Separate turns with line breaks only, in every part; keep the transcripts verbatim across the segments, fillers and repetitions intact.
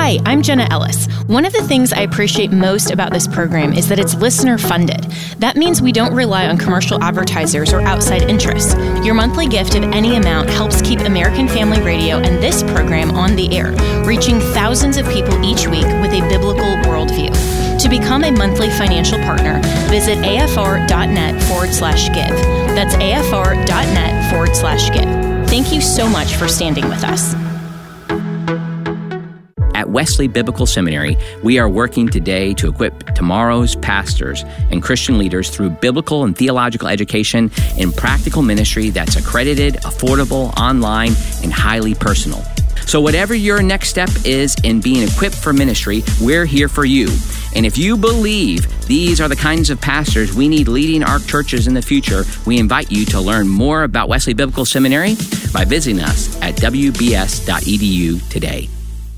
Hi, I'm Jenna Ellis. One of the things I appreciate most about this program is that it's listener-funded. That means we don't rely on commercial advertisers or outside interests. Your monthly gift of any amount helps keep American Family Radio and this program on the air, reaching thousands of people each week with a biblical worldview. To become a monthly financial partner, visit afr.net forward slash give. That's afr.net forward slash give. Thank you so much for standing with us.
At Wesley Biblical Seminary, we are working today to equip tomorrow's pastors and Christian leaders through biblical and theological education and practical ministry that's accredited, affordable, online, and highly personal. So whatever your next step is in being equipped for ministry, we're here for you. And if you believe these are the kinds of pastors we need leading our churches in the future, we invite you to learn more about Wesley Biblical Seminary by visiting us at w b s dot e d u today.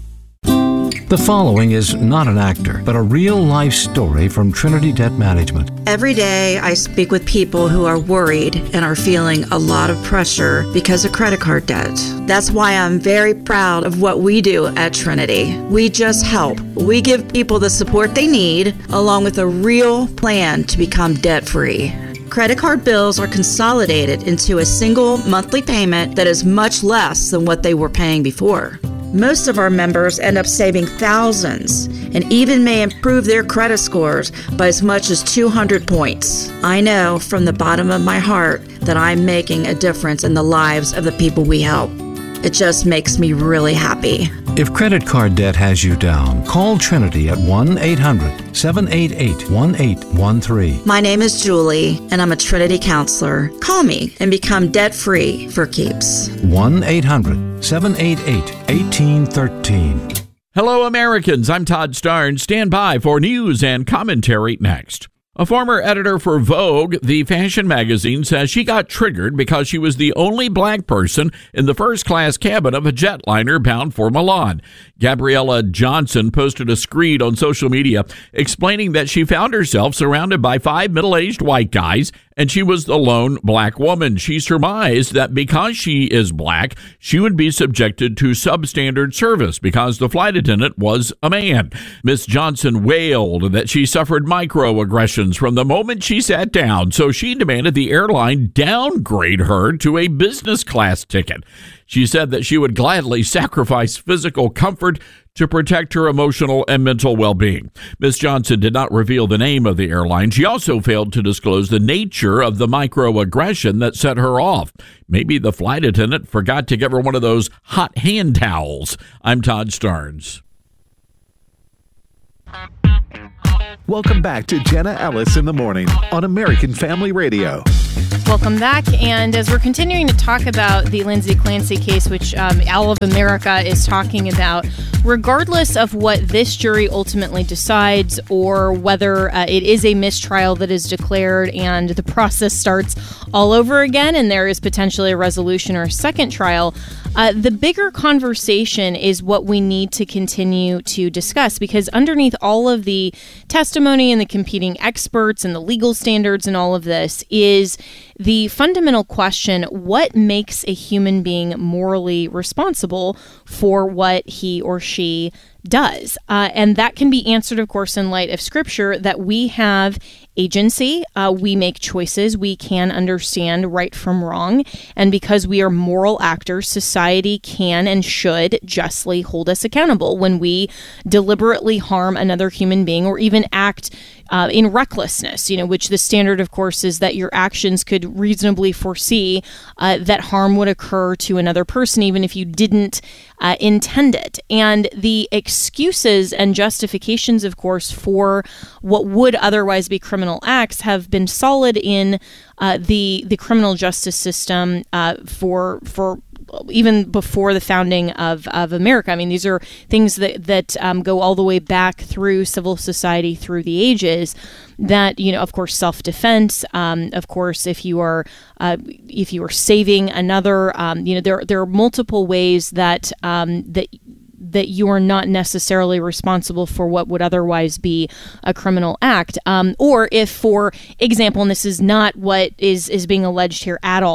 The following is not an actor, but a real-life story from Trinity Debt Management.
Every day, I speak with people who are worried and are feeling a lot of pressure because of credit card debt. That's why I'm very proud of what we do at Trinity. We just help. We give people the support they need, along with a real plan to become debt-free. Credit card bills are consolidated into a single monthly payment that is much less than what they were paying before. Most of our members end up saving thousands and even may improve their credit scores by as much as two hundred points. I know from the bottom of my heart that I'm making a difference in the lives of the people we help. It just makes me really happy.
If credit card debt has you down, call Trinity at one eight hundred seven eight eight one eight one three.
My name is Julie, and I'm a Trinity counselor. Call me and become debt-free for keeps.
one eight hundred seven eight eight one eight one three.
Hello, Americans. I'm Todd Starnes. Stand by for news and commentary next. A former editor for Vogue, the fashion magazine, says she got triggered because she was the only black person in the first-class cabin of a jetliner bound for Milan. Gabriella Johnson posted a screed on social media explaining that she found herself surrounded by five middle-aged white guys and she was the lone black woman. She surmised that because she is black, she would be subjected to substandard service because the flight attendant was a man. Miss Johnson wailed that she suffered microaggressions from the moment she sat down, so she demanded the airline downgrade her to a business class ticket. She said that she would gladly sacrifice physical comfort to protect her emotional and mental well-being. Miz Johnson did not reveal the name of the airline. She also failed to disclose the nature of the microaggression that set her off. Maybe the flight attendant forgot to give her one of those hot hand towels. I'm Todd Starnes.
Welcome back to Jenna Ellis in the Morning on American Family Radio.
Welcome back. And as we're continuing to talk about the Lindsay Clancy case, which um, all of America is talking about, regardless of what this jury ultimately decides or whether uh, it is a mistrial that is declared and the process starts all over again and there is potentially a resolution or a second trial, uh, the bigger conversation is what we need to continue to discuss, because underneath all of the testimony and the competing experts and the legal standards and all of this is the fundamental question: what makes a human being morally responsible for what he or she does? Uh, and that can be answered, of course, in light of Scripture, that we have agency, uh, we make choices, we can understand right from wrong, and because we are moral actors, society can and should justly hold us accountable when we deliberately harm another human being or even act uh, in recklessness, you know, which the standard, of course, is that your actions could reasonably foresee uh, that harm would occur to another person, even if you didn't uh, intend it. And the excuses and justifications, of course, for what would otherwise be criminal acts have been solid in uh, the the criminal justice system uh, for for even before the founding of, of America. I mean, these are things that that um, go all the way back through civil society, through the ages. That, you know, of course, self-defense. Um, of course, if you are uh, if you are saving another, um, you know, there there are multiple ways that um, that. that you are not necessarily responsible for what would otherwise be a criminal act. Um, or if, for example, and this is not what is, is being alleged here at all,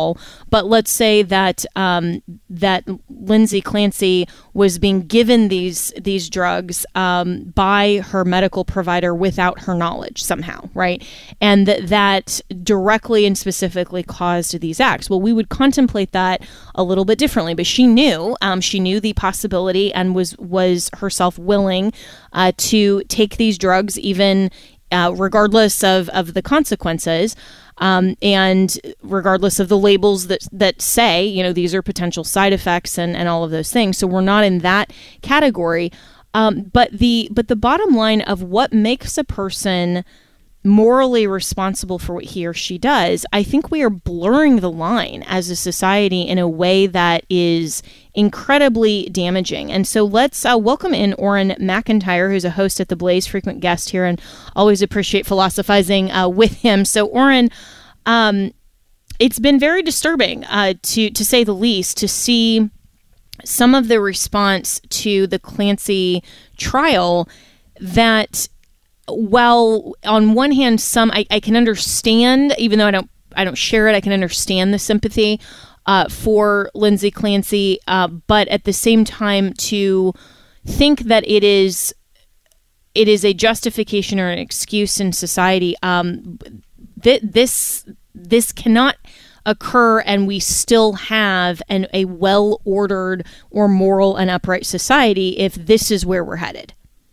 But let's say that um, that Lindsay Clancy was being given these these drugs um, by her medical provider without her knowledge somehow, right? And that that directly and specifically caused these acts. Well, we would contemplate that a little bit differently, but she knew um, she knew the possibility and was was herself willing uh, to take these drugs even uh, regardless of, of the consequences. Um, and regardless of the labels that that say, you know, these are potential side effects and, and all of those things. So we're not in that category. Um, but the but the bottom line of what makes a person morally responsible for what he or she does, I think we are blurring the line as a society in a way that is incredibly damaging. And so let's uh, welcome in Oren McIntyre, who's a host at The Blaze, frequent guest here, and always appreciate philosophizing uh, with him. So Oren, um, it's been very disturbing, uh, to to say the least, to see some of the response to the Clancy trial that, while on one hand, some I, I can understand, even though I don't I don't share it, I can understand the sympathy uh, for Lindsay Clancy, uh, but at the same time, to think that it is it is a justification or an excuse in society, um, th- this this cannot occur, and we still have an a well ordered or moral and upright society if this is where we're headed.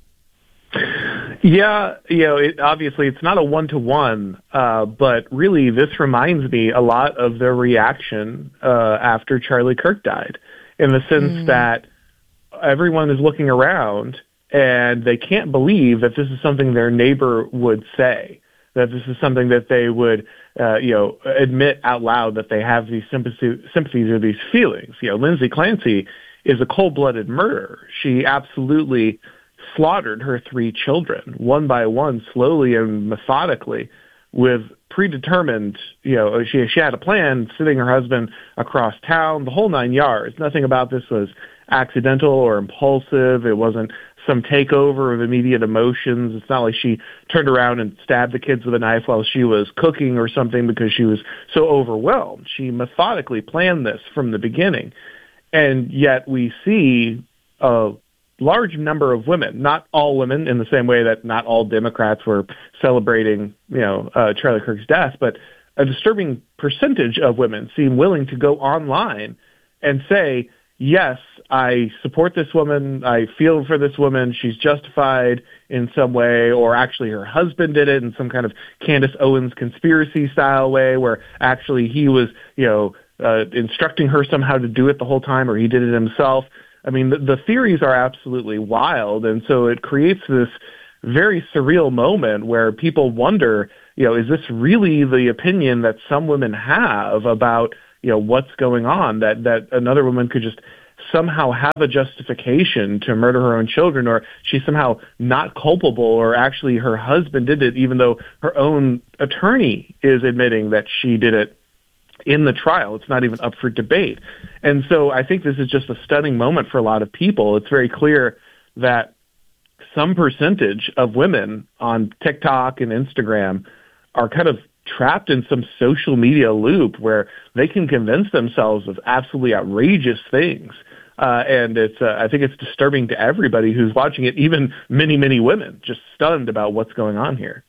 Yeah, you know, it, obviously it's not a one-to-one, uh, but really this reminds me a lot of the reaction uh, after Charlie Kirk died, in the sense mm. that everyone is looking around and they can't believe that this is something their neighbor would say, that this is something that they would, uh, you know, admit out loud that they have these sympathy, sympathies or these feelings. You know, Lindsay Clancy is a cold-blooded murderer. She absolutely slaughtered her three children one by one, slowly and methodically, with predetermined, you know, she she had a plan, sitting her husband across town, the whole nine yards. Nothing about this was accidental or impulsive. It wasn't some takeover of immediate emotions. It's not like she turned around and stabbed the kids with a knife while she was cooking or something because she was so overwhelmed. She methodically planned this from the beginning. And yet we see a large number of women, not all women in the same way that not all Democrats were celebrating, you know, uh, Charlie Kirk's death, but a disturbing percentage of women seem willing to go online and say, yes, I support this woman, I feel for this woman, she's justified in some way, or actually her husband did it in some kind of Candace Owens conspiracy style way where actually he was, you know, uh, instructing her somehow to do it the whole time, or he did it himself. I mean, the, the theories are absolutely wild, and so it creates this very surreal moment where people wonder, you know, is this really the opinion that some women have about, you know, what's going on, that, that another woman could just somehow have a justification to murder her own children, or she's somehow not culpable, or actually her husband did it, even though her own attorney is admitting that she did it in the trial. It's not even up for debate. And so I think this is just a stunning moment for a lot of people. It's very clear that some percentage of women on TikTok and Instagram are kind of trapped in some social media loop where they can convince themselves of absolutely outrageous things. Uh, and it's, uh, I think it's disturbing to everybody who's watching it, even many, many women, just stunned about what's going on here.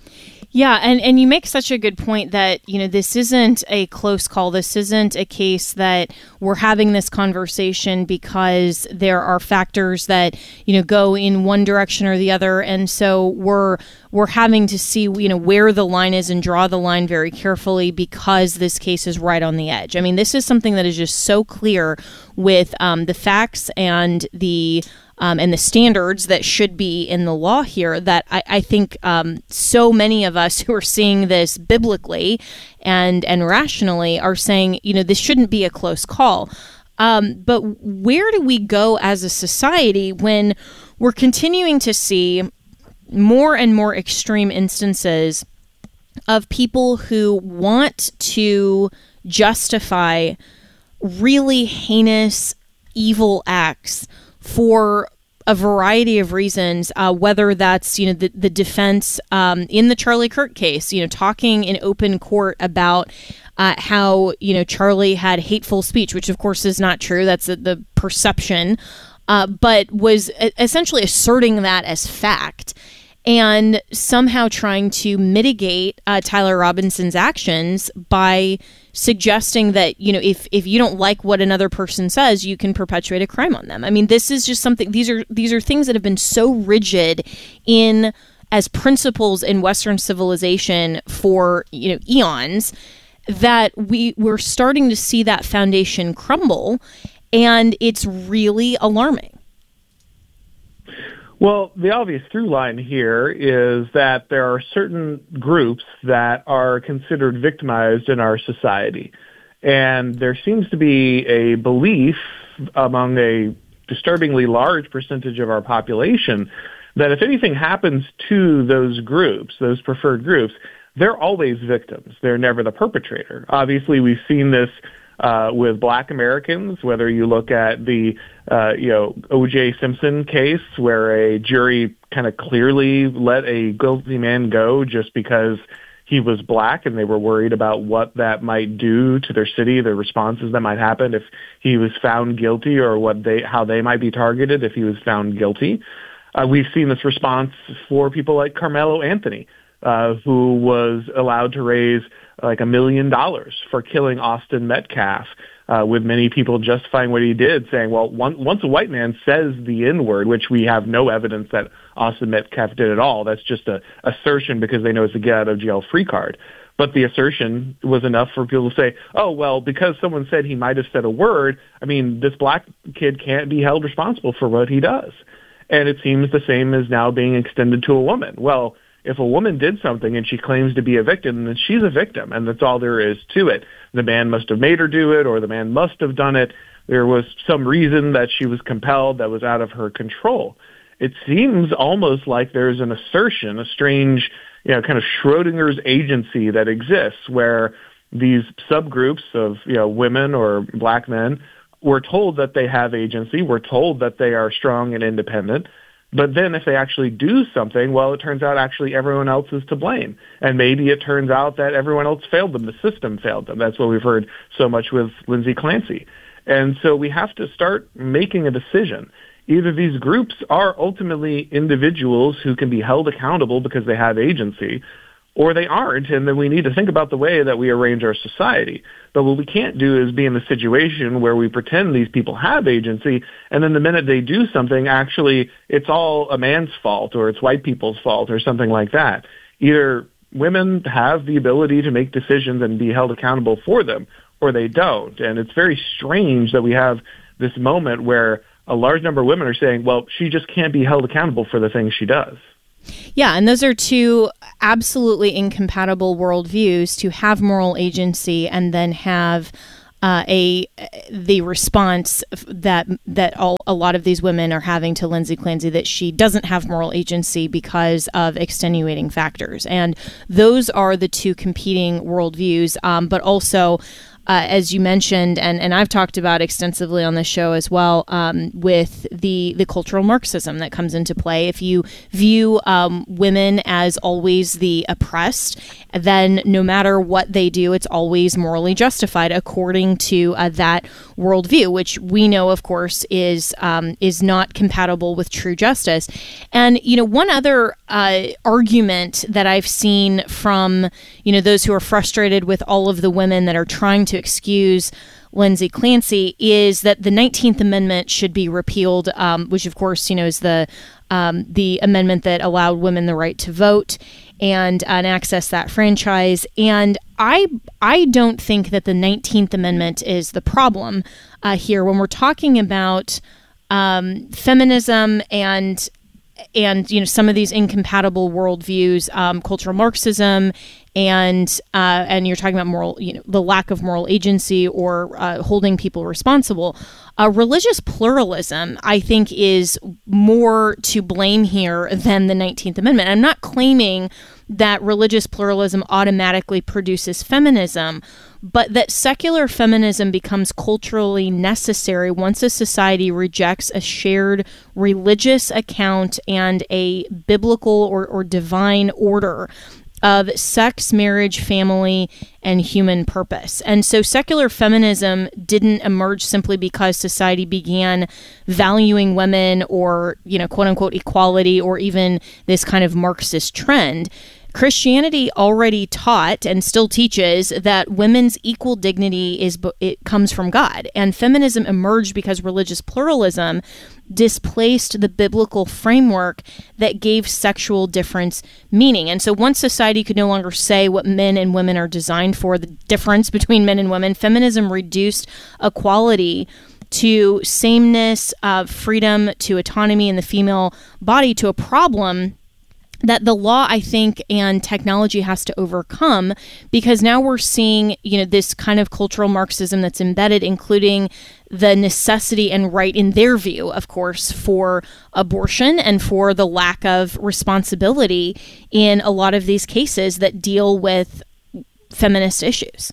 Yeah, and, and you make such a good point that, you know, this isn't a close call. This isn't a case that we're having this conversation because there are factors that, you know, go in one direction or the other. And so we're we're having to see, you know, where the line is and draw the line very carefully because this case is right on the edge. I mean, this is something that is just so clear with um, the facts and the Um, and the standards that should be in the law here that I, I think um, so many of us who are seeing this biblically and and rationally are saying, you know, this shouldn't be a close call. Um, but where do we go as a society when we're continuing to see more and more extreme instances of people who want to justify really heinous, evil acts for a variety of reasons, uh, whether that's, you know, the, the defense um, in the Charlie Kirk case, you know, talking in open court about uh, how, you know, Charlie had hateful speech, which of course is not true. That's the, the perception, uh, but was essentially asserting that as fact and somehow trying to mitigate uh, Tyler Robinson's actions by suggesting that, you know, if, if you don't like what another person says, you can perpetuate a crime on them. I mean, this is just something, these are these are things that have been so rigid in as principles in Western civilization for, you know, eons, that we, we're starting to see that foundation crumble, and it's really alarming.
Well, the obvious through line here is that there are certain groups that are considered victimized in our society. And there seems to be a belief among a disturbingly large percentage of our population that if anything happens to those groups, those preferred groups, they're always victims. They're never the perpetrator. Obviously, we've seen this Uh, with Black Americans, whether you look at the, uh, you know, O J Simpson case where a jury kind of clearly let a guilty man go just because he was Black and they were worried about what that might do to their city, the responses that might happen if he was found guilty, or what they, how they might be targeted if he was found guilty. Uh, we've seen this response for people like Carmelo Anthony, uh, who was allowed to raise like a million dollars for killing Austin Metcalf, uh, with many people justifying what he did, saying, well, one, once a white man says the N-word, which we have no evidence that Austin Metcalf did at all, that's just a assertion because they know it's a get-out-of-jail-free card. But the assertion was enough for people to say, oh, well, because someone said he might have said a word, I mean, this Black kid can't be held responsible for what he does. And it seems the same is now being extended to a woman. Well, if a woman did something and she claims to be a victim, then she's a victim, and that's all there is to it. The man must have made her do it, or the man must have done it. There was some reason that she was compelled that was out of her control. It seems almost like there's an assertion, a strange, you know, kind of Schrodinger's agency that exists, where these subgroups of, you know, women or Black men were told that they have agency, we're told that they are strong and independent. But then if they actually do something, well, it turns out actually everyone else is to blame. And maybe it turns out that everyone else failed them. The system failed them. That's what we've heard so much with Lindsay Clancy. And so we have to start making a decision. Either these groups are ultimately individuals who can be held accountable because they have agency, or they aren't, and then we need to think about the way that we arrange our society. But what we can't do is be in the situation where we pretend these people have agency, and then the minute they do something, actually, it's all a man's fault, or it's white people's fault, or something like that. Either women have the ability to make decisions and be held accountable for them, or they don't. And it's very strange that we have this moment where a large number of women are saying, well, she just can't be held accountable for the things she does.
Yeah, and those are two absolutely incompatible worldviews, to have moral agency and then have uh, a the response that that all, a lot of these women are having to Lindsay Clancy, that she doesn't have moral agency because of extenuating factors. And those are the two competing worldviews, um, but also, Uh, as you mentioned, and, and I've talked about extensively on the show as well, um, with the, the cultural Marxism that comes into play. If you view um, women as always the oppressed, then no matter what they do, it's always morally justified according to uh, that worldview, which we know, of course, is um, is not compatible with true justice. And, you know, one other uh, argument that I've seen from, you know, those who are frustrated with all of the women that are trying to excuse Lindsay Clancy is that the nineteenth Amendment should be repealed, um, which, of course, you know, is the um, the amendment that allowed women the right to vote and, uh, and access that franchise. And I I don't think that the nineteenth Amendment is the problem uh, here when we're talking about um, feminism and and, you know, some of these incompatible worldviews, um, cultural Marxism and uh, and you're talking about moral, you know, the lack of moral agency or uh, holding people responsible. Uh, religious pluralism, I think, is more to blame here than the nineteenth Amendment. I'm not claiming that religious pluralism automatically produces feminism, but that secular feminism becomes culturally necessary once a society rejects a shared religious account and a biblical or, or divine order of sex, marriage, family, and human purpose. And so secular feminism didn't emerge simply because society began valuing women or, you know, quote unquote equality or even this kind of Marxist trend. Christianity already taught and still teaches that women's equal dignity is it comes from God, and feminism emerged because religious pluralism displaced the biblical framework that gave sexual difference meaning. And so once society could no longer say what men and women are designed for, the difference between men and women, feminism reduced equality to sameness, uh, freedom, to autonomy in the female body, to a problem that the law, I think, and technology has to overcome, because now we're seeing, you know, this kind of cultural Marxism that's embedded, including the necessity and right, in their view, of course, for abortion and for the lack of responsibility in a lot of these cases that deal with feminist issues.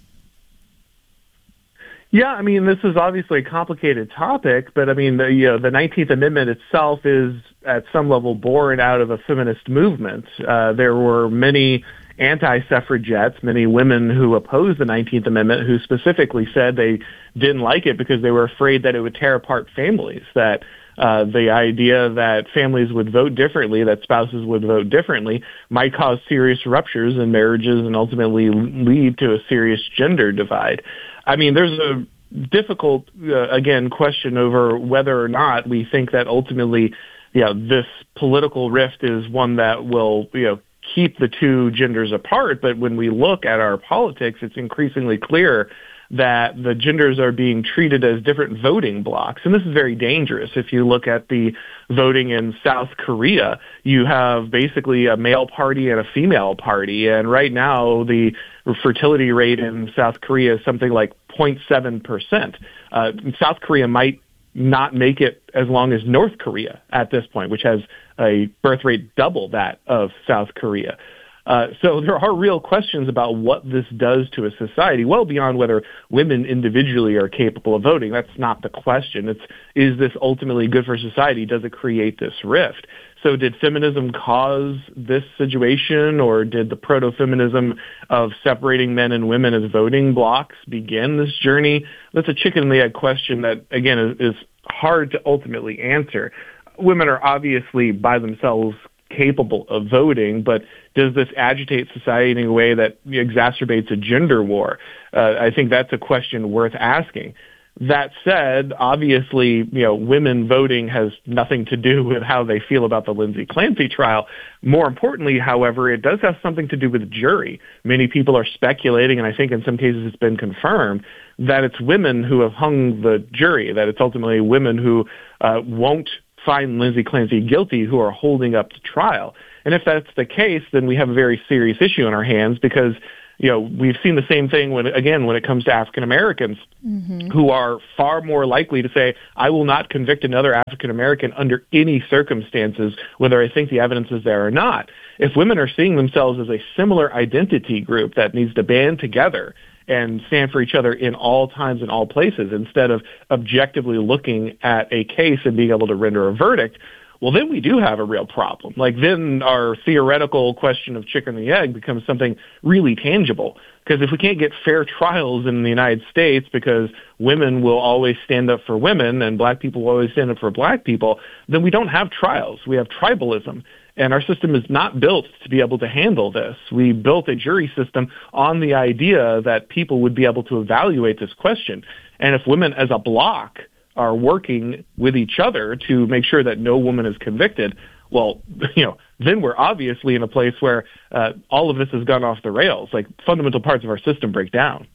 Yeah, I mean, this is obviously a complicated topic, but I mean, the, you know, the nineteenth Amendment itself is at some level born out of a feminist movement. Uh, there were many anti-suffragettes, many women who opposed the nineteenth Amendment who specifically said they didn't like it because they were afraid that it would tear apart families, that uh, the idea that families would vote differently, that spouses would vote differently, might cause serious ruptures in marriages and ultimately lead to a serious gender divide. I mean, there's a difficult, uh, again, question over whether or not we think that ultimately, you know, this political rift is one that will, you know, keep the two genders apart. But when we look at our politics, it's increasingly clear that the genders are being treated as different voting blocks. And this is very dangerous. If you look at the voting in South Korea, you have basically a male party and a female party. And right now, the fertility rate in South Korea is something like zero point seven percent. Uh, South Korea might not make it as long as North Korea at this point, which has a birth rate double that of South Korea. Uh, so there are real questions about what this does to a society, well beyond whether women individually are capable of voting. That's not the question. It's, is this ultimately good for society? Does it create this rift? So did feminism cause this situation, or did the proto-feminism of separating men and women as voting blocks begin this journey? That's a chicken and the egg question that, again, is, is hard to ultimately answer. Women are obviously by themselves capable of voting, but does this agitate society in a way that exacerbates a gender war? Uh, I think that's a question worth asking. That said, obviously, you know, women voting has nothing to do with how they feel about the Lindsay Clancy trial. More importantly, however, it does have something to do with the jury. Many people are speculating, and I think in some cases it's been confirmed, that it's women who have hung the jury, that it's ultimately women who uh, won't find Lindsay Clancy guilty who are holding up the trial. And if that's the case, then we have a very serious issue on our hands, because, you know, we've seen the same thing when, again, when it comes to African Americans, mm-hmm. who are far more likely to say, I will not convict another African American under any circumstances, whether I think the evidence is there or not. If women are seeing themselves as a similar identity group that needs to band together and stand for each other in all times and all places, instead of objectively looking at a case and being able to render a verdict, well, then we do have a real problem. Like, then our theoretical question of chicken and the egg becomes something really tangible. Because if we can't get fair trials in the United States because women will always stand up for women and black people will always stand up for black people, then we don't have trials. We have tribalism. And our system is not built to be able to handle this. We built a jury system on the idea that people would be able to evaluate this question. And if women as a block are working with each other to make sure that no woman is convicted, well, you know, then we're obviously in a place where uh, all of this has gone off the rails. Like, fundamental parts of our system break down.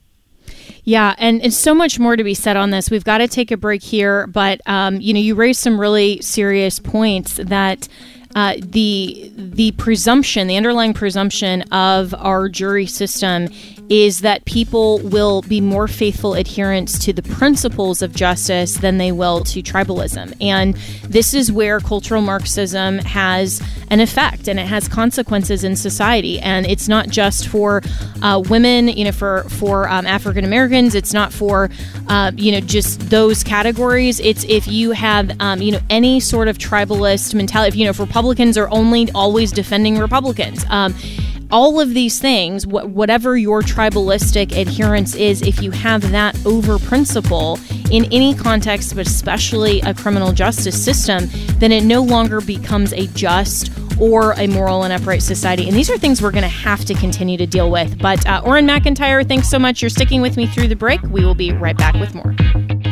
Yeah, and it's so much more to be said on this. We've got to take a break here, but, um, you know, you raised some really serious points that uh, the the presumption, the underlying presumption of our jury system is that people will be more faithful adherents to the principles of justice than they will to tribalism. And this is where cultural Marxism has an effect, and it has consequences in society. And it's not just for uh, women, you know, for, for um, African Americans. It's not for, uh, you know, just those categories. It's if you have, um, you know, any sort of tribalist mentality, if, you know, if Republicans are only always defending Republicans. Um, All of these things, wh- whatever your tribalistic adherence is, if you have that over principle in any context, but especially a criminal justice system, then it no longer becomes a just or a moral and upright society. And these are things we're going to have to continue to deal with. But uh, Oren McIntyre, thanks so much. You're sticking with me through the break. We will be right back with more.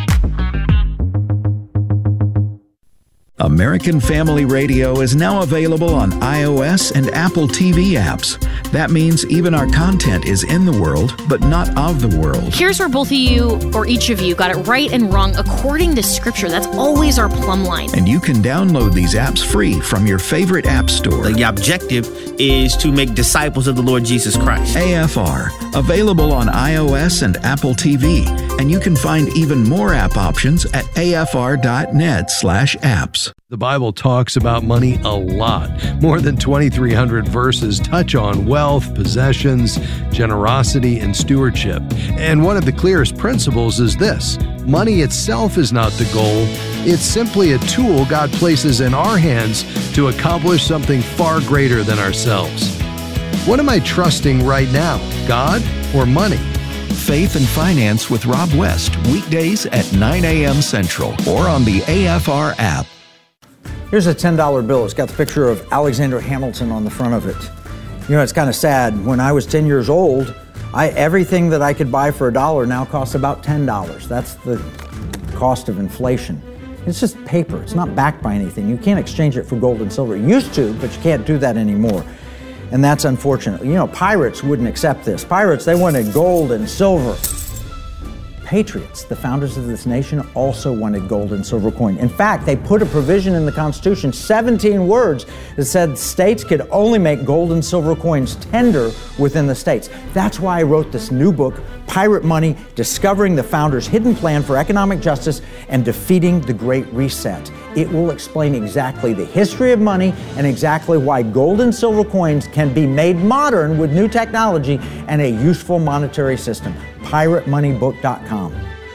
American Family Radio is now available on iOS and Apple T V apps. That means even our content is in the world, but not of the world.
Here's where both of you, or each of you, got it right and wrong according to Scripture. That's always our plumb line.
And you can download these apps free from your favorite app store.
The objective is to make disciples of the Lord Jesus Christ.
A F R, available on iOS and Apple T V. And you can find even more app options at afr.net slash apps.
The Bible talks about money a lot. More than twenty-three hundred verses touch on wealth, possessions, generosity, and stewardship. And one of the clearest principles is this: money itself is not the goal. It's simply a tool God places in our hands to accomplish something far greater than ourselves. What am I trusting right now, God or money?
Faith and Finance with Rob West, weekdays at nine a.m. Central or on the A F R app.
Here's a ten dollar bill. It's got the picture of Alexander Hamilton on the front of it. You know, it's kind of sad. When I was ten years old, I everything that I could buy for a dollar now costs about ten dollars. That's the cost of inflation. It's just paper. It's not backed by anything. You can't exchange it for gold and silver. You used to, but you can't do that anymore. And that's unfortunate. You know, pirates wouldn't accept this. Pirates, they wanted gold and silver. Patriots, the founders of this nation, also wanted gold and silver coin. In fact, they put a provision in the Constitution, seventeen words, that said states could only make gold and silver coins tender within the states. That's why I wrote this new book, Pirate Money, Discovering the Founders' Hidden Plan for Economic Justice and Defeating the Great Reset. It will explain exactly the history of money and exactly why gold and silver coins can be made modern with new technology and a useful monetary system. pirate money book dot com.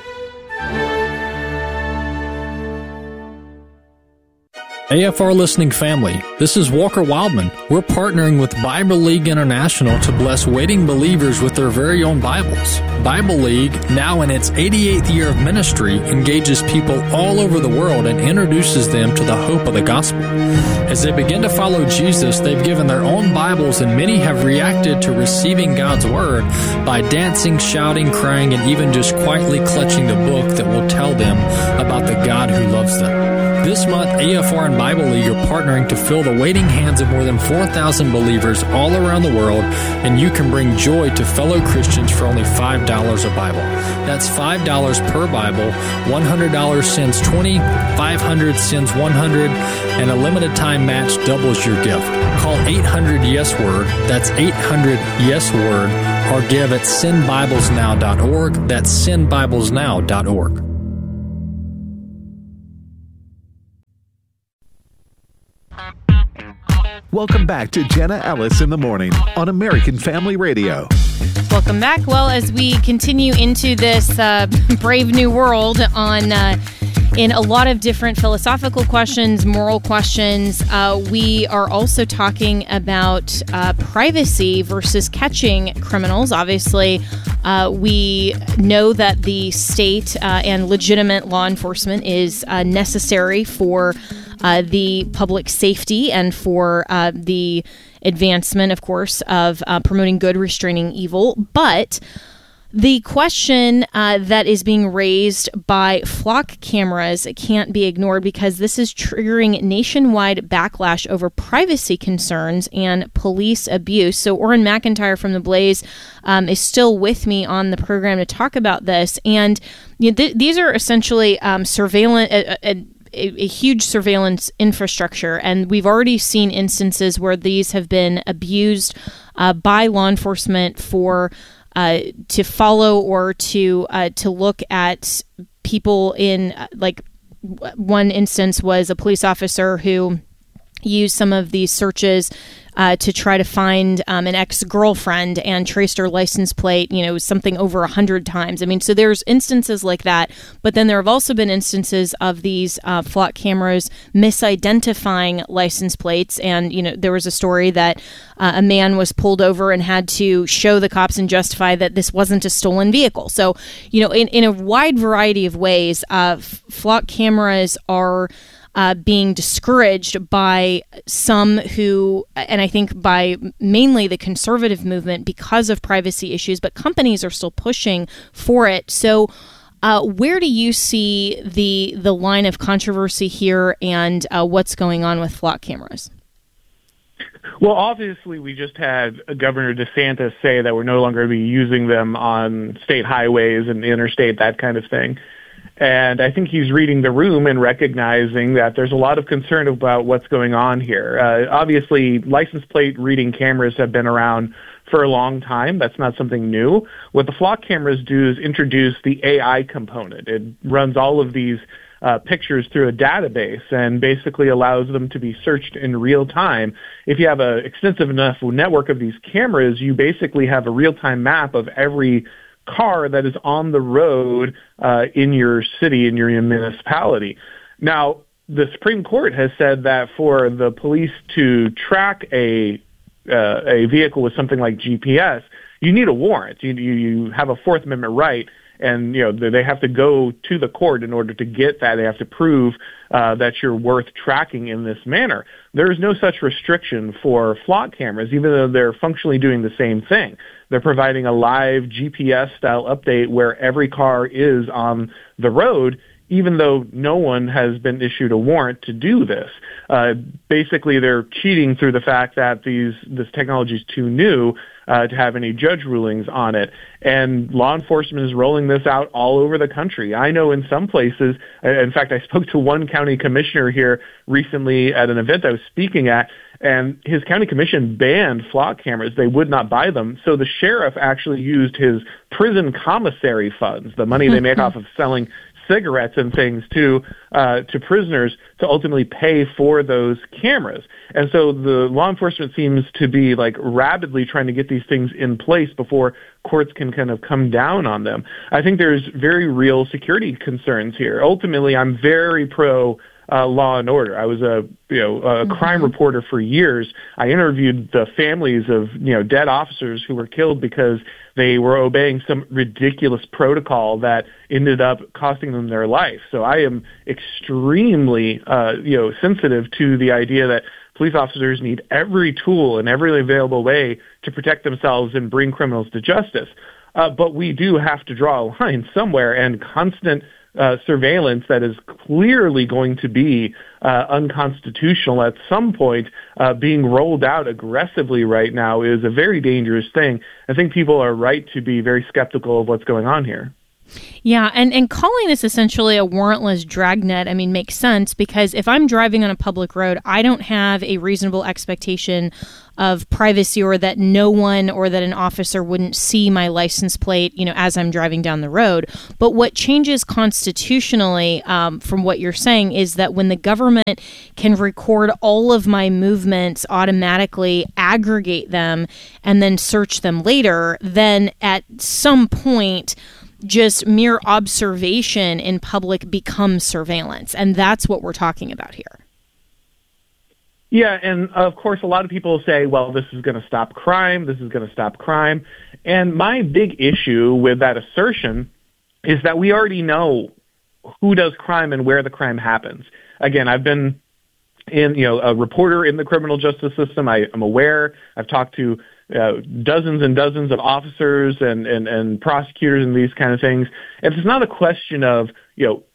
A F R listening family, this is Walker Wildman. We're partnering with Bible League International to bless waiting believers with their very own Bibles. Bible League, now in its eighty-eighth year of ministry, engages people all over the world and introduces them to the hope of the gospel. As they begin to follow Jesus, they've given their own Bibles, and many have reacted to receiving God's Word by dancing, shouting, crying, and even just quietly clutching the book that will tell them about the God who loves them. This month, A F R and Bible League are partnering to fill the waiting hands of more than four thousand believers all around the world, and you can bring joy to fellow Christians for only five dollars a Bible. That's five dollars per Bible. one hundred dollars sends twenty dollars, five hundred dollars sends one hundred dollars, and a limited time match doubles your gift. Call eight hundred yes word, that's eight hundred yes word, or give at send bibles now dot org, that's send bibles now dot org.
Welcome back to Jenna Ellis in the Morning on American Family Radio.
Welcome back. Well, as we continue into this uh, brave new world on uh, in a lot of different philosophical questions, moral questions, uh, we are also talking about uh, privacy versus catching criminals. Obviously, uh, we know that the state uh, and legitimate law enforcement is uh, necessary for Uh, the public safety and for uh, the advancement, of course, of uh, promoting good, restraining evil. But the question uh, that is being raised by flock cameras can't be ignored, because this is triggering nationwide backlash over privacy concerns and police abuse. So Oren McIntyre from The Blaze um, is still with me on the program to talk about this. And you know, th- these are essentially um, surveillance... Uh, uh, a, a huge surveillance infrastructure, and we've already seen instances where these have been abused uh, by law enforcement for uh, to follow or to uh, to look at people in uh, like one instance was a police officer who used some of these searches uh, to try to find um, an ex-girlfriend and traced her license plate, you know, something over a hundred times. I mean, so there's instances like that, but then there have also been instances of these uh, flock cameras misidentifying license plates. And, you know, there was a story that uh, a man was pulled over and had to show the cops and justify that this wasn't a stolen vehicle. So, you know, in, in a wide variety of ways, uh, f- flock cameras are Uh, being discouraged by some who, and I think by mainly the conservative movement because of privacy issues, but companies are still pushing for it. So uh, where do you see the the line of controversy here, and uh, what's going on with flock cameras?
Well, obviously, we just had Governor DeSantis say that we're no longer going to be using them on state highways and interstate, that kind of thing. And I think he's reading the room and recognizing that there's a lot of concern about what's going on here. Uh, obviously, license plate reading cameras have been around for a long time. That's not something new. What the flock cameras do is introduce the A I component. It runs all of these uh, pictures through a database and basically allows them to be searched in real time. If you have an extensive enough network of these cameras, you basically have a real-time map of every car that is on the road uh, in your city, in your municipality. Now, the Supreme Court has said that for the police to track a uh, a vehicle with something like G P S, you need a warrant. You, you you have a Fourth Amendment right, and you know they have to go to the court in order to get that. They have to prove uh, that you're worth tracking in this manner. There is no such restriction for flock cameras, even though they're functionally doing the same thing. They're providing a live G P S-style update where every car is on the road, even though no one has been issued a warrant to do this. Uh, basically, they're cheating through the fact that these this technology is too new uh, to have any judge rulings on it. And law enforcement is rolling this out all over the country. I know in some places, in fact, I spoke to one county commissioner here recently at an event I was speaking at, and his county commission banned flock cameras. They would not buy them. So the sheriff actually used his prison commissary funds, the money they make off of selling cigarettes and things to uh, to prisoners, to ultimately pay for those cameras. And so the law enforcement seems to be like rapidly trying to get these things in place before courts can kind of come down on them. I think there's very real security concerns here. Ultimately, I'm very pro Uh, law and order. I was a you know a mm-hmm. crime reporter for years. I interviewed the families of you know dead officers who were killed because they were obeying some ridiculous protocol that ended up costing them their life. So I am extremely uh, you know sensitive to the idea that police officers need every tool and every available way to protect themselves and bring criminals to justice. Uh, but we do have to draw a line somewhere, and constant Uh, surveillance that is clearly going to be uh, unconstitutional at some point uh, being rolled out aggressively right now is a very dangerous thing. I think people are right to be very skeptical of what's going on here.
Yeah, and, and calling this essentially a warrantless dragnet, I mean, makes sense, because if I'm driving on a public road, I don't have a reasonable expectation of privacy, or that no one or that an officer wouldn't see my license plate, you know, as I'm driving down the road. But what changes constitutionally um, from what you're saying is that when the government can record all of my movements automatically, aggregate them, and then search them later, then at some point, just mere observation in public becomes surveillance. And that's what we're talking about here.
Yeah, and of course, a lot of people say, well, this is going to stop crime, this is going to stop crime. And my big issue with that assertion is that we already know who does crime and where the crime happens. Again, I've been in, you know, a reporter in the criminal justice system. I, I'm aware. I've talked to uh, dozens and dozens of officers and, and, and prosecutors and these kind of things. And it's not a question of, you know,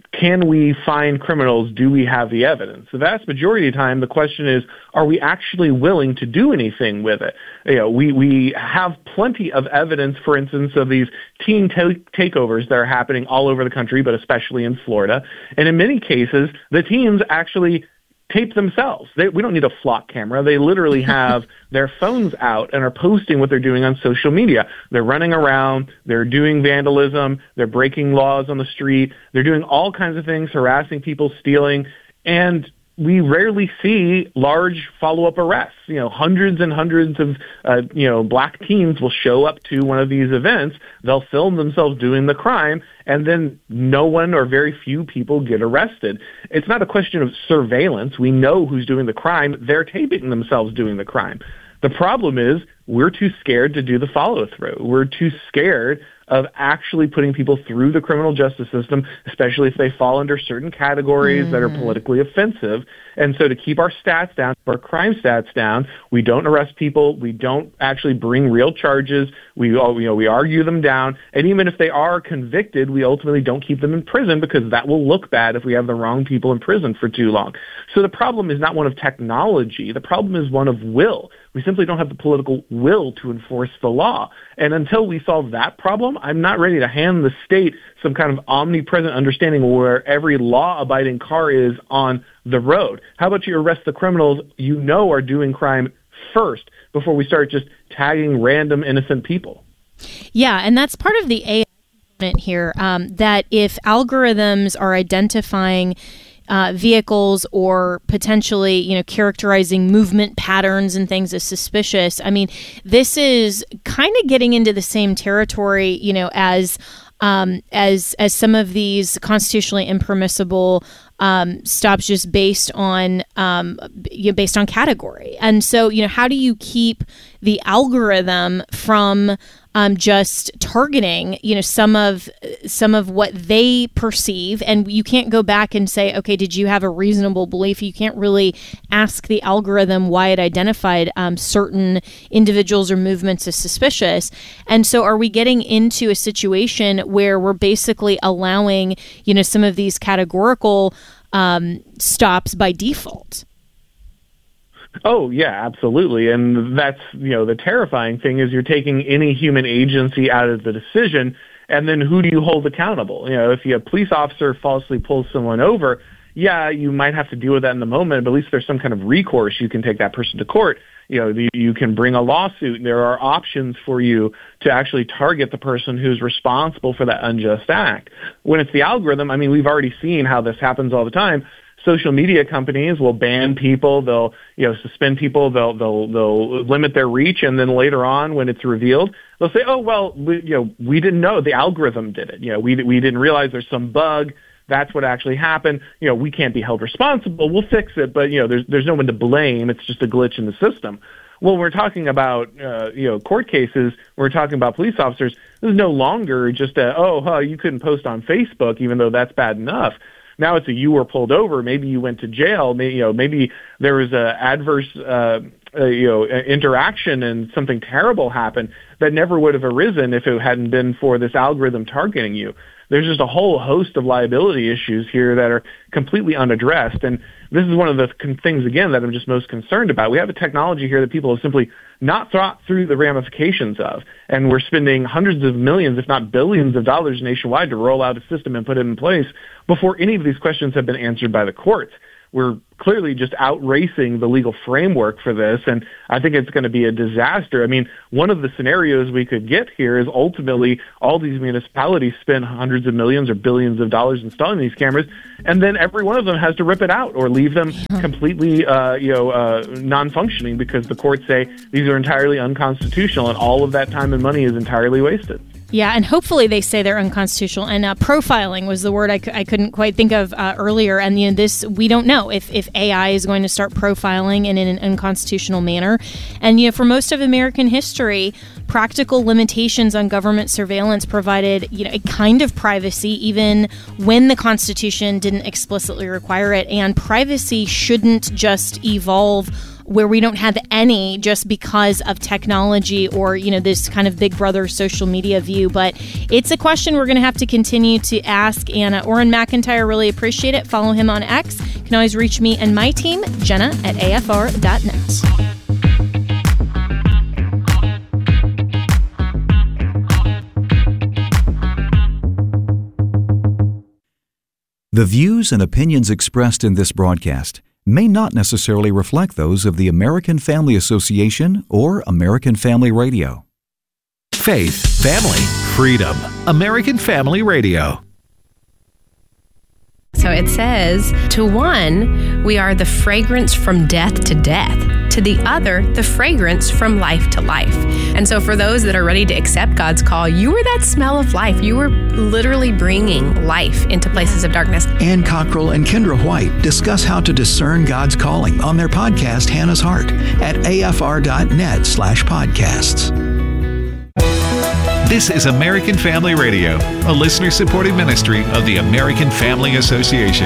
can we find criminals? Do we have the evidence? The vast majority of the time, the question is, are we actually willing to do anything with it? You know, we, we have plenty of evidence, for instance, of these teen t- takeovers that are happening all over the country, but especially in Florida. And in many cases, the teens actually tape themselves. They, we don't need a flock camera. They literally have their phones out and are posting what they're doing on social media. They're running around. They're doing vandalism. They're breaking laws on the street. They're doing all kinds of things, harassing people, stealing. And we rarely see large follow-up arrests. You know, hundreds and hundreds of, uh, you know, black teens will show up to one of these events. They'll film themselves doing the crime, and then no one or very few people get arrested. It's not a question of surveillance. We know who's doing the crime. They're taping themselves doing the crime. The problem is we're too scared to do the follow-through. We're too scared of actually putting people through the criminal justice system, especially if they fall under certain categories mm. that are politically offensive. And so to keep our stats down, our crime stats down, we don't arrest people. We don't actually bring real charges. We, you know, we argue them down. And even if they are convicted, we ultimately don't keep them in prison because that will look bad if we have the wrong people in prison for too long. So the problem is not one of technology. The problem is one of will. We simply don't have the political will to enforce the law. And until we solve that problem, I'm not ready to hand the state some kind of omnipresent understanding where every law-abiding car is on the road. How about you arrest the criminals you know are doing crime first before we start just tagging random innocent people?
Yeah, and that's part of the A I component here, um, that if algorithms are identifying Uh, vehicles or potentially, you know, characterizing movement patterns and things as suspicious. I mean, this is kind of getting into the same territory, you know, as um, as as some of these constitutionally impermissible um, stops just based on um, you know, based on category. And so, you know, how do you keep the algorithm from Um, just targeting, you know, some of some of what they perceive, and you can't go back and say, okay, did you have a reasonable belief? You can't really ask the algorithm why it identified um, certain individuals or movements as suspicious. And so, are we getting into a situation where we're basically allowing, you know, some of these categorical um, stops by default?
Oh, yeah, absolutely. And that's, you know, the terrifying thing is you're taking any human agency out of the decision, and then who do you hold accountable? You know, if you, a police officer falsely pulls someone over, yeah, you might have to deal with that in the moment, but at least there's some kind of recourse. You can take that person to court. You know, the, you can bring a lawsuit. There are options for you to actually target the person who's responsible for that unjust act. When it's the algorithm, I mean, we've already seen how this happens all the time. Social media companies will ban people, they'll, you know, suspend people, they'll, they'll, they'll limit their reach, and then later on, when it's revealed, they'll say, oh, well, we, you know, we didn't know, the algorithm did it. You know, we, we didn't realize there's some bug, that's what actually happened. You know, we can't be held responsible, we'll fix it, but, you know, there's, there's no one to blame, it's just a glitch in the system. Well, we're talking about, uh, you know, court cases, we're talking about police officers, this is no longer just a, oh, huh, you couldn't post on Facebook, even though that's bad enough. Now it's a you were pulled over. Maybe you went to jail. Maybe, you know, maybe there was a adverse, uh, uh, you know, interaction and something terrible happened that never would have arisen if it hadn't been for this algorithm targeting you. There's just a whole host of liability issues here that are completely unaddressed. And this is one of the things, again, that I'm just most concerned about. We have a technology here that people have simply not thought through the ramifications of. And we're spending hundreds of millions, if not billions of dollars nationwide to roll out a system and put it in place before any of these questions have been answered by the courts. We're clearly just outracing the legal framework for this, and I think it's going to be a disaster. I mean, one of the scenarios we could get here is ultimately all these municipalities spend hundreds of millions or billions of dollars installing these cameras, and then every one of them has to rip it out or leave them completely, uh, you know, uh, non-functioning because the courts say these are entirely unconstitutional, and all of that time and money is entirely wasted.
Yeah, and hopefully they say they're unconstitutional. And uh, profiling was the word I, c- I couldn't quite think of uh, earlier. And you know, this we don't know if, if A I is going to start profiling in an unconstitutional manner. And you know, for most of American history, practical limitations on government surveillance provided you know a kind of privacy, even when the Constitution didn't explicitly require it. And privacy shouldn't just evolve where we don't have any just because of technology or, you know, this kind of Big Brother social media view. But it's a question we're going to have to continue to ask. And uh, Orrin McIntyre, really appreciate it. Follow him on X. You can always reach me and my team, Jenna at A F R dot net.
The views and opinions expressed in this broadcast may not necessarily reflect those of the American Family Association or American Family Radio.
Faith, family, freedom. American Family Radio.
So it says, to one, we are the fragrance from death to death. To the other, the fragrance from life to life. And so for those that are ready to accept God's call, you are that smell of life. You are literally bringing life into places of darkness.
Ann Cockrell and Kendra White discuss how to discern God's calling on their podcast, Hannah's Heart, at afr.net slash podcasts.
This is American Family Radio, a listener-supported ministry of the American Family Association.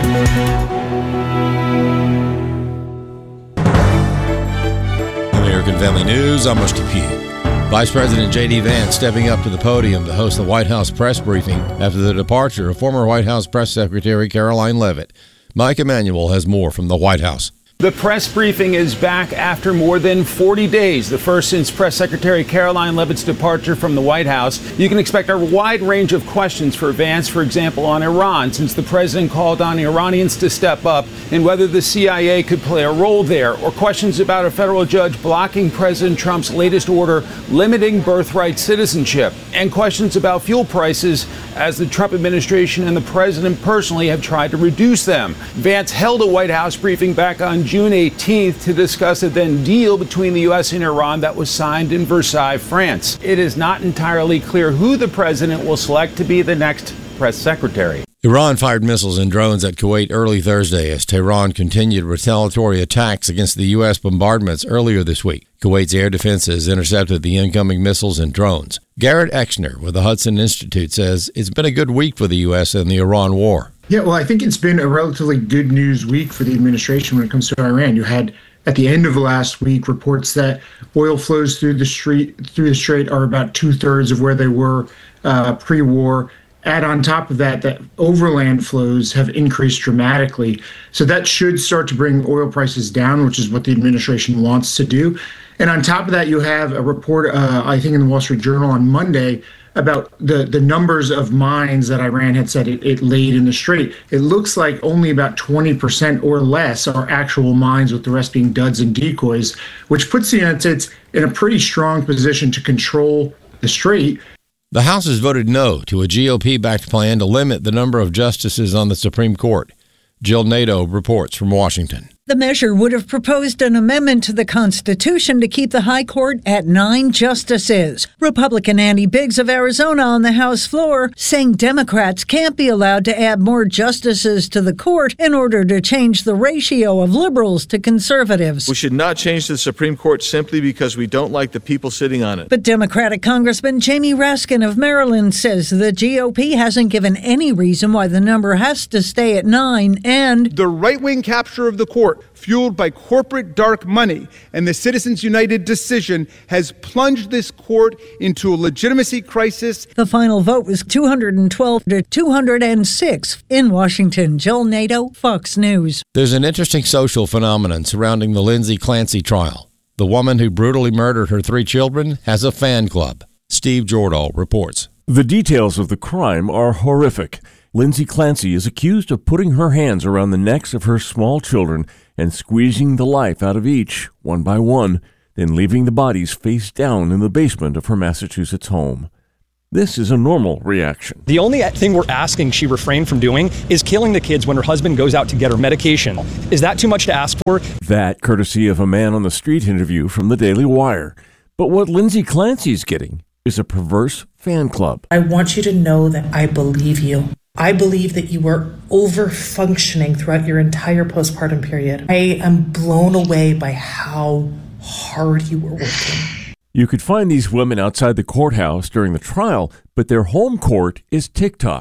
American Family News, I'm Rusty Pugh. Vice President J D. Vance stepping up to the podium to host the White House press briefing after the departure of former White House Press Secretary Caroline Leavitt. Mike Emanuel has more from the White House.
The press briefing is back after more than forty days, the first since Press Secretary Caroline Leavitt's departure from the White House. You can expect a wide range of questions for Vance, for example, on Iran, since the president called on Iranians to step up and whether the C I A could play a role there, or questions about a federal judge blocking President Trump's latest order limiting birthright citizenship, and questions about fuel prices as the Trump administration and the president personally have tried to reduce them. Vance held a White House briefing back on June eighteenth to discuss a then deal between the U S and Iran that was signed in Versailles, France. It is not entirely clear who the president will select to be the next press secretary.
Iran fired missiles and drones at Kuwait early Thursday as Tehran continued retaliatory attacks against the U S bombardments earlier this week. Kuwait's air defenses intercepted the incoming missiles and drones. Garrett Exner with the Hudson Institute says it's been a good week for the U S in the Iran war.
Yeah, well, I think it's been a relatively good news week for the administration when it comes to Iran. You had, at the end of last week, reports that oil flows through the street through the strait are about two-thirds of where they were uh, pre-war. Add on top of that, that overland flows have increased dramatically. So that should start to bring oil prices down, which is what the administration wants to do. And on top of that, you have a report, uh, I think in the Wall Street Journal on Monday, about the, the numbers of mines that Iran had said it, it laid in the strait. It looks like only about twenty percent or less are actual mines, with the rest being duds and decoys, which puts the United States in a pretty strong position to control the strait.
The House has voted no to a G O P-backed plan to limit the number of justices on the Supreme Court. Jill Nato reports from Washington.
The measure would have proposed an amendment to the Constitution to keep the High Court at nine justices. Republican Andy Biggs of Arizona on the House floor saying Democrats can't be allowed to add more justices to the court in order to change the ratio of liberals to conservatives.
We should not change the Supreme Court simply because we don't like the people sitting on it.
But Democratic Congressman Jamie Raskin of Maryland says the G O P hasn't given any reason why the number has to stay at nine, and
the right-wing capture of the court, fueled by corporate dark money, and the Citizens United decision has plunged this court into a legitimacy crisis.
The final vote was two hundred twelve to two hundred six. In Washington, Jill Nato, Fox News.
There's an interesting social phenomenon surrounding the Lindsay Clancy trial. The woman who brutally murdered her three children has a fan club. Steve Jordahl reports.
The details of the crime are horrific. Lindsay Clancy is accused of putting her hands around the necks of her small children and squeezing the life out of each, one by one, then leaving the bodies face down in the basement of her Massachusetts home. This is a normal reaction.
The only thing we're asking she refrain from doing is killing the kids when her husband goes out to get her medication. Is that too much to ask for?
That courtesy of a man on the street interview from the Daily Wire. But what Lindsay Clancy's getting is a perverse fan club.
I want you to know that I believe you. I believe that you were over-functioning throughout your entire postpartum period. I am blown away by how hard you were working.
You could find these women outside the courthouse during the trial, but their home court is TikTok.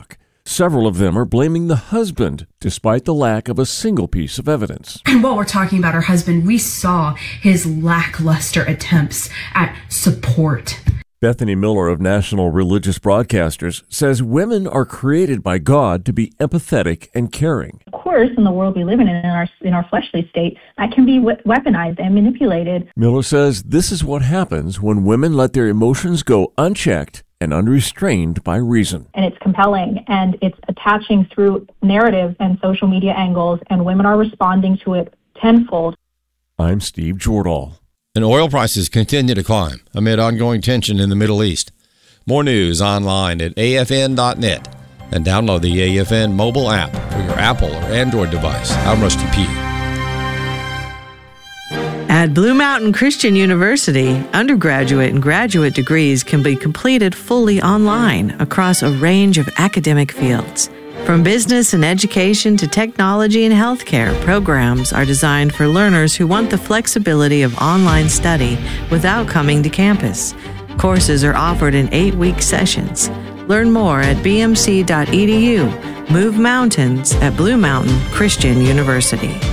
Several of them are blaming the husband, despite the lack of a single piece of evidence.
And while we're talking about her husband, we saw his lackluster attempts at support.
Bethany Miller of National Religious Broadcasters says women are created by God to be empathetic and caring.
Of course, in the world we live in, in our in our fleshly state, that can be weaponized and manipulated.
Miller says this is what happens when women let their emotions go unchecked and unrestrained by reason.
And it's compelling, and it's attaching through narrative and social media angles, and women are responding to it tenfold.
I'm Steve Jordahl.
And oil prices continue to climb amid ongoing tension in the Middle East. More news online at A F N dot net and download the A F N mobile app for your Apple or Android device. I'm Rusty P.
At Blue Mountain Christian University, undergraduate and graduate degrees can be completed fully online across a range of academic fields. From business and education to technology and healthcare, programs are designed for learners who want the flexibility of online study without coming to campus. Courses are offered in eight-week sessions. Learn more at b m c dot e d u. Move mountains at Blue Mountain Christian University.